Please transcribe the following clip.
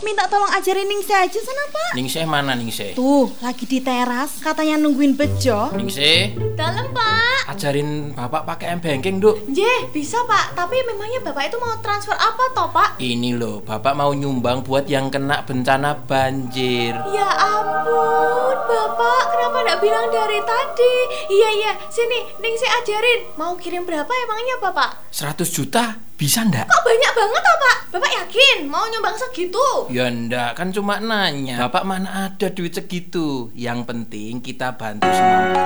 minta tolong ajarin Ningsih aja sana, Pak. Ningsih mana Ningsih? Tuh, lagi di teras, katanya nungguin Bejo. Ningsih, Dalam, Pak. ajarin Bapak pakai M-Banking, Duk. Jeh, bisa, Pak. Tapi memangnya Bapak itu mau transfer apa toh, Pak? Ini loh, Bapak mau nyumbang buat yang kena bencana banjir. Ya ampun, Bapak, kenapa enggak bilang dari tadi? Iya, sini, Ningsih ajarin. Mau kirim berapa emangnya, Bapak? 100 juta bisa ndak? Kok banyak banget, Pak? Bapak yakin mau nyumbang segitu? Ya ndak, kan cuma nanya. Bapak mana ada duit segitu. Yang penting kita bantu semua.